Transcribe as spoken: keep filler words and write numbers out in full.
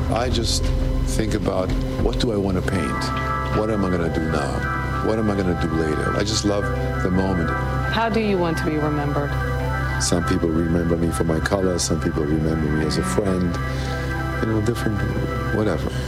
I just think about, what do I want to paint? What am I going to do now? What am I going to do later? I just love the moment. How do you want to be remembered? Some people remember me for my colors. Some people remember me as a friend. You know, different, whatever.